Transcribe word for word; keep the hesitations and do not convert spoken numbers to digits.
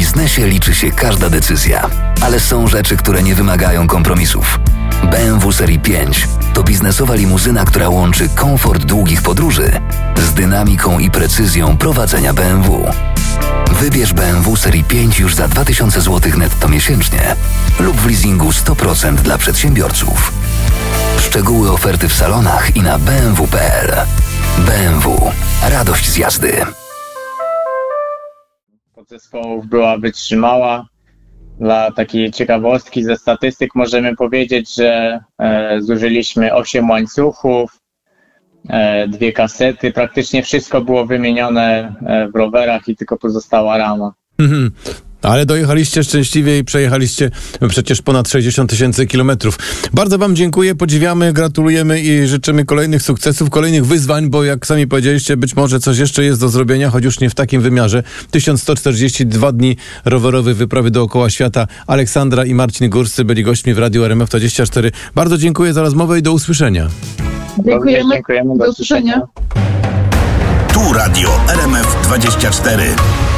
biznesie liczy się każda decyzja, ale są rzeczy, które nie wymagają kompromisów. B M W Serii pięć to biznesowa limuzyna, która łączy komfort długich podróży z dynamiką i precyzją prowadzenia B M W. Wybierz B M W Serii pięć już za dwa tysiące złotych netto miesięcznie lub w leasingu sto procent dla przedsiębiorców. Szczegóły oferty w salonach i na b m w kropka p l. B M W. Radość z jazdy. Podzespołów była wytrzymała. Dla takiej ciekawostki ze statystyk możemy powiedzieć, że e, zużyliśmy osiem łańcuchów, e, dwie kasety. Praktycznie wszystko było wymienione e, w rowerach i tylko pozostała rama. Mhm. Ale dojechaliście szczęśliwie i przejechaliście przecież ponad sześćdziesiąt tysięcy kilometrów. Bardzo wam dziękuję, podziwiamy, gratulujemy i życzymy kolejnych sukcesów, kolejnych wyzwań, bo jak sami powiedzieliście, być może coś jeszcze jest do zrobienia, choć już nie w takim wymiarze. tysiąc sto czterdzieści dwa dni rowerowej wyprawy dookoła świata. Aleksandra i Marcin Górscy byli gośćmi w Radiu R M F dwadzieścia cztery. Bardzo dziękuję za rozmowę i do usłyszenia. Dziękujemy. Dziękujemy. Do usłyszenia. Tu Radio R M F dwadzieścia cztery.